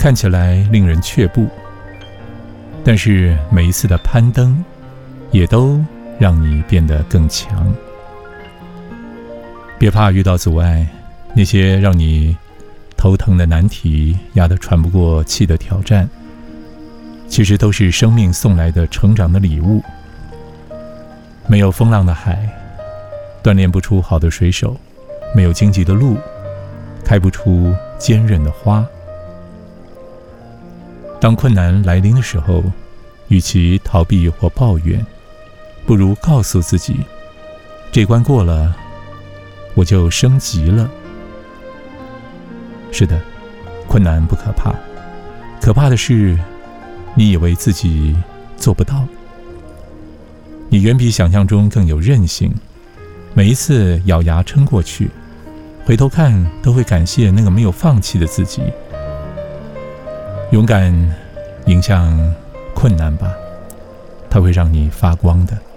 看起来令人却步，但是每一次的攀登也都让你变得更强。别怕遇到阻碍，那些让你头疼的难题，压得喘不过气的挑战，其实都是生命送来的成长的礼物。没有风浪的海，锻炼不出好的水手；没有荆棘的路，开不出坚韧的花。当困难来临的时候，与其逃避或抱怨，不如告诉自己，这关过了，我就升级了。是的，困难不可怕，可怕的是你以为自己做不到。你远比想象中更有韧性，每一次咬牙撑过去，回头看都会感谢那个没有放弃的自己。勇敢迎向困难吧，它会让你发光的。